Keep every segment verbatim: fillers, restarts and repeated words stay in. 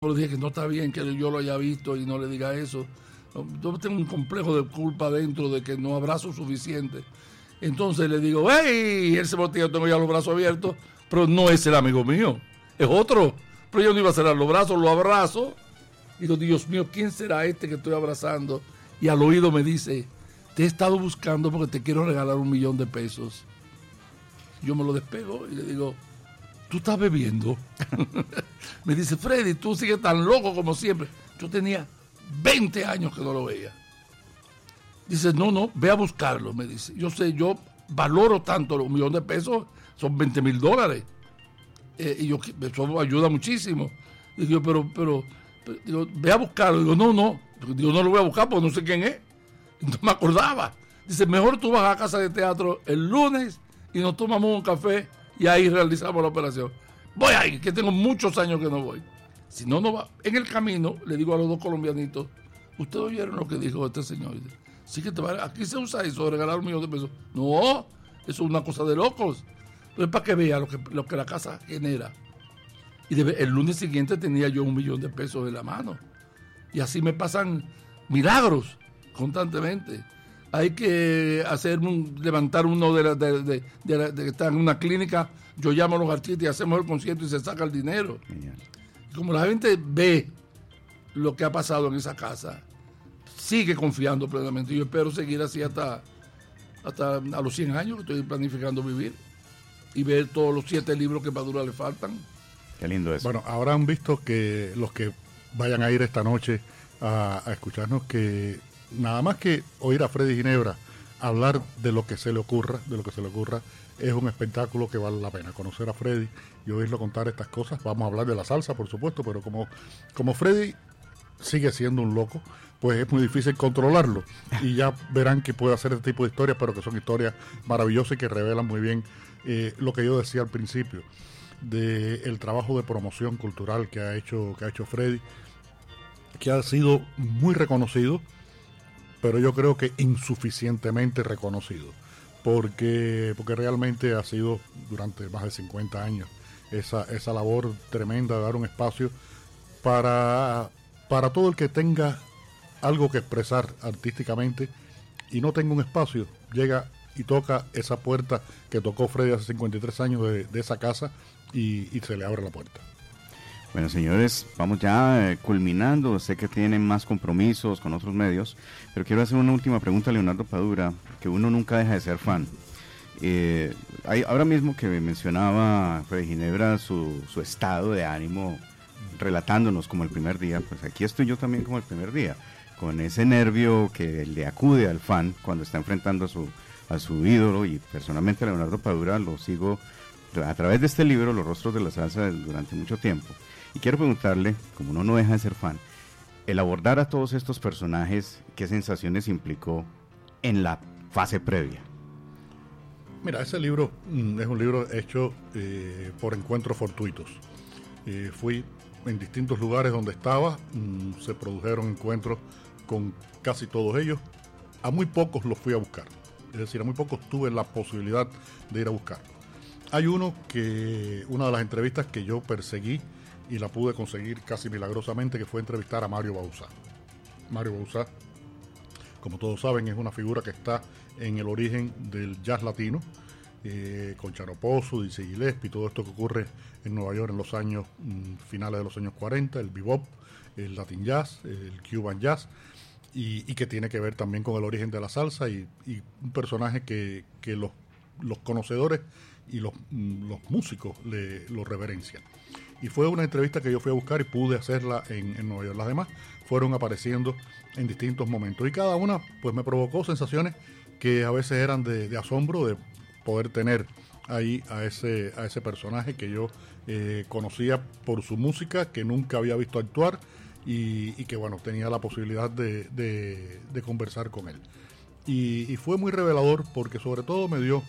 le dije que no está bien que yo lo haya visto y no le diga eso. Yo tengo un complejo de culpa dentro de que no abrazo suficiente. Entonces le digo, ¡hey! Él se voltea, yo tengo ya los brazos abiertos, pero no es el amigo mío, es otro. Pero yo no iba a cerrar los brazos, lo abrazo. Y digo, Dios mío, ¿quién será este que estoy abrazando? Y al oído me dice, te he estado buscando porque te quiero regalar un millón de pesos. Yo me lo despego y le digo, ¿tú estás bebiendo? Me dice, Freddy, tú sigues tan loco como siempre. Yo tenía veinte años que no lo veía. Dice, no, no, ve a buscarlo, me dice. Yo sé, yo valoro tanto, un millón de pesos son veinte mil dólares. Eh, y yo, eso ayuda muchísimo. Digo, pero, pero, pero digo, ve a buscarlo. Digo, no, no. Digo, no lo voy a buscar porque no sé quién es. No me acordaba. Dice, mejor tú vas a casa de teatro el lunes y nos tomamos un café y ahí realizamos la operación. Voy ahí, que tengo muchos años que no voy. Si no, no va. En el camino, le digo a los dos colombianitos, ¿ustedes oyeron lo que dijo este señor? Sí que te va, aquí se usa eso, de regalar un millón de pesos. No, eso es una cosa de locos. Pero es para que vea lo que, lo que la casa genera. Y de, el lunes siguiente tenía yo un millón de pesos en la mano. Y así me pasan milagros constantemente. Hay que hacer un, levantar uno de, la, de, de, de, la, de que está en una clínica. Yo llamo a los artistas y hacemos el concierto y se saca el dinero. Genial. Y como la gente ve lo que ha pasado en esa casa, sigue confiando plenamente. Yo espero seguir así hasta, hasta a los cien años que estoy planificando vivir y ver todos los siete libros que Padura le faltan. Qué lindo eso. Bueno, ahora han visto que los que vayan a ir esta noche a, a escucharnos, que nada más que oír a Freddy Ginebra hablar de lo que se le ocurra, de lo que se le ocurra, es un espectáculo que vale la pena. Conocer a Freddy y oírlo contar estas cosas. Vamos a hablar de la salsa, por supuesto, pero como, como Freddy sigue siendo un loco, pues es muy difícil controlarlo. Y ya verán que puede hacer este tipo de historias, pero que son historias maravillosas y que revelan muy bien eh, lo que yo decía al principio, del trabajo de promoción cultural que ha hecho, que ha hecho Freddy, que ha sido muy reconocido, pero yo creo que insuficientemente reconocido, porque, porque realmente ha sido durante más de cincuenta años esa, esa labor tremenda de dar un espacio para, para todo el que tenga algo que expresar artísticamente y no tenga un espacio, llega y toca esa puerta que tocó Freddy hace cincuenta y tres años de, de esa casa y, y se le abre la puerta. Bueno, señores, vamos ya eh, culminando. Sé que tienen más compromisos con otros medios, pero quiero hacer una última pregunta a Leonardo Padura, que uno nunca deja de ser fan. Eh, hay, ahora mismo que mencionaba Freddy Ginebra su, su estado de ánimo, relatándonos como el primer día, pues aquí estoy yo también como el primer día, con ese nervio que le acude al fan cuando está enfrentando a su, a su ídolo, y personalmente a Leonardo Padura lo sigo a través de este libro, Los Rostros de la Salsa, durante mucho tiempo. Y quiero preguntarle, como uno no deja de ser fan, el abordar a todos estos personajes, ¿qué sensaciones implicó en la fase previa? Mira, ese libro mm, es un libro hecho eh, por encuentros fortuitos. Eh, fui en distintos lugares donde estaba, mmm, se produjeron encuentros con casi todos ellos. A muy pocos los fui a buscar, es decir, a muy pocos tuve la posibilidad de ir a buscar. Hay uno que, una de las entrevistas que yo perseguí y la pude conseguir casi milagrosamente, que fue entrevistar a Mario Bauzá. Mario Bauzá, como todos saben, es una figura que está en el origen del jazz latino, eh, con Chano Pozo, Dizzy Gillespie, todo esto que ocurre en Nueva York en los años mm, finales de los años cuarenta, el bebop, el latin jazz, el cuban jazz, y, y que tiene que ver también con el origen de la salsa, y, y un personaje que, que los, los conocedores y los, los músicos le, lo reverencian. Y fue una entrevista que yo fui a buscar y pude hacerla en, en Nueva York. Las demás fueron apareciendo en distintos momentos y cada una pues me provocó sensaciones que a veces eran de, de asombro, de poder tener ahí a ese, a ese personaje que yo eh, conocía por su música, que nunca había visto actuar y, y que bueno, tenía la posibilidad de, de, de conversar con él. Y, y fue muy revelador porque sobre todo me dio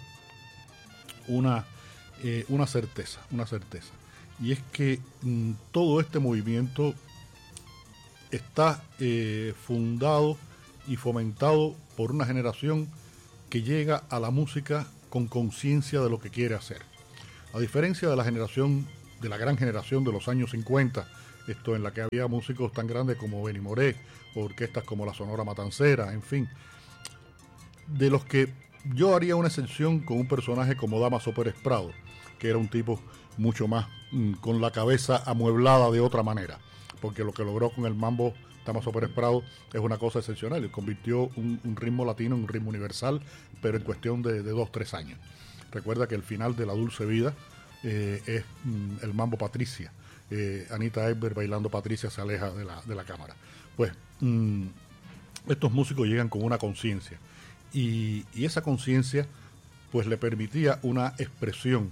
una, eh, una certeza, una certeza. Y es que mmm, todo este movimiento está eh, fundado y fomentado por una generación que llega a la música con conciencia de lo que quiere hacer. A diferencia de la generación, de la gran generación de los años cincuenta, esto en la que había músicos tan grandes como Benny Moré, orquestas como la Sonora Matancera, en fin, de los que yo haría una excepción con un personaje como Dámaso Pérez Prado, que era un tipo mucho más mmm, con la cabeza amueblada de otra manera, porque lo que logró con el mambo Dámaso Pérez Prado es una cosa excepcional, y convirtió un, un ritmo latino en un ritmo universal, pero en cuestión de, de dos, tres años. Recuerda que el final de La Dulce Vida eh, es mmm, el mambo Patricia. Eh, Anita Ekberg bailando Patricia se aleja de la, de la cámara. Pues mmm, estos músicos llegan con una conciencia, y, y esa conciencia pues le permitía una expresión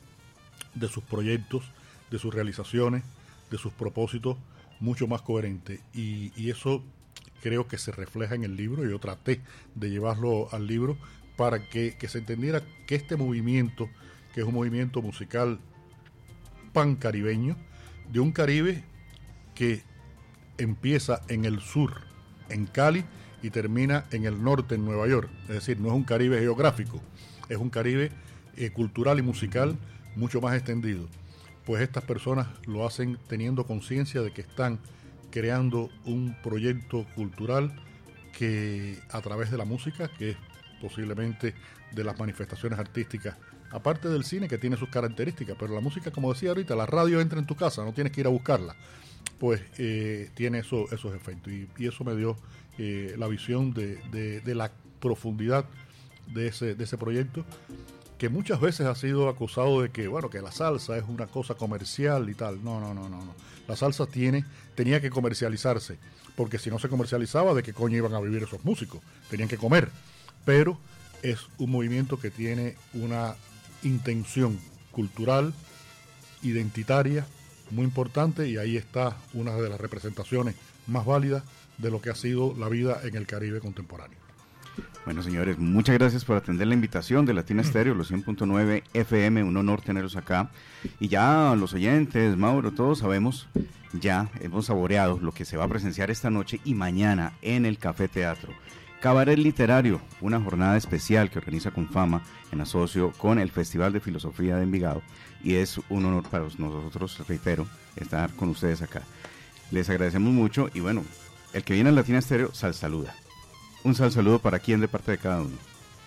de sus proyectos, de sus realizaciones, de sus propósitos mucho más coherente, y, y eso creo que se refleja en el libro. Yo traté de llevarlo al libro para que, que se entendiera que este movimiento, que es un movimiento musical pan-caribeño, de un Caribe que empieza en el sur, en Cali, y termina en el norte, en Nueva York. Es decir, no es un Caribe geográfico, es un Caribe eh, cultural y musical mucho más extendido. Pues estas personas lo hacen teniendo conciencia de que están creando un proyecto cultural que, a través de la música, que es posiblemente de las manifestaciones artísticas, aparte del cine, que tiene sus características, pero la música, como decía ahorita, la radio entra en tu casa, no tienes que ir a buscarla, pues eh, tiene eso, esos efectos, y, y eso me dio eh, la visión de, de, de la profundidad de ese, de ese proyecto, que muchas veces ha sido acusado de que, bueno, que la salsa es una cosa comercial y tal. No, no, no, no, no. La salsa tiene, tenía que comercializarse, porque si no se comercializaba, ¿de qué coño iban a vivir esos músicos? Tenían que comer. Pero es un movimiento que tiene una intención cultural, identitaria, muy importante, y ahí está una de las representaciones más válidas de lo que ha sido la vida en el Caribe contemporáneo. Bueno, señores, muchas gracias por atender la invitación de Latina Estéreo, los cien punto nueve F M, un honor tenerlos acá. Y ya los oyentes, Mauro, todos sabemos, ya hemos saboreado lo que se va a presenciar esta noche y mañana en el Café Teatro. Cabaret Literario, una jornada especial que organiza Confama en asocio con el Festival de Filosofía de Envigado, y es un honor para nosotros, reitero, estar con ustedes acá. Les agradecemos mucho, y bueno, el que viene a Latina Estéreo, sal saluda. Un sal saludo para quién de parte de cada uno.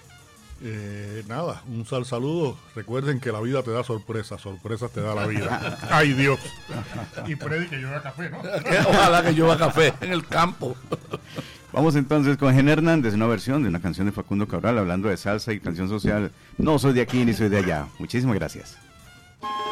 Eh, nada, un sal saludo. Recuerden que la vida te da sorpresas, sorpresas te da la vida. ¡Ay, Dios! Y Freddy que llueva café, ¿no? Ojalá que llueva café en el campo. Vamos entonces con Gen Hernández, una versión de una canción de Facundo Cabral hablando de salsa y canción social. No soy de aquí ni soy de allá. Muchísimas gracias.